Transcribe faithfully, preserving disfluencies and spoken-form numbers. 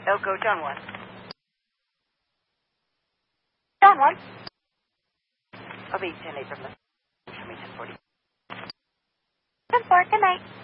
Elko, John one. John one. I'll be ten eight from the... Show me ten forty. ten four, good night.